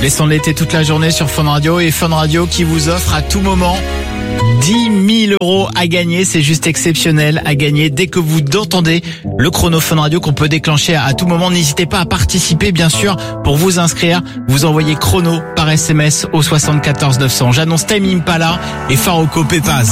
Les sons de l'été toute la journée sur Fun Radio et Fun Radio qui vous offre à tout moment 10 000 € à gagner. C'est juste exceptionnel à gagner dès que vous entendez le chrono Fun Radio qu'on peut déclencher à tout moment. N'hésitez pas à participer, bien sûr. Pour vous inscrire, vous envoyez chrono par SMS au 74 900. J'annonce Tame Impala et Faroko Pepaz.